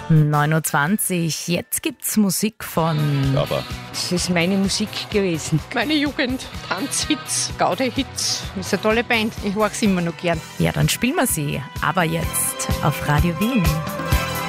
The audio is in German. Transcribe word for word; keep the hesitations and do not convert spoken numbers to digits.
neun Uhr zwanzig, jetzt gibt's Musik von... Aber Das ist meine Musik gewesen. Meine Jugend, Tanzhits, Gaude-Hits. Ist eine tolle Band. Ich mag es immer noch gern. Ja, dann spielen wir sie. Aber jetzt auf Radio Wien.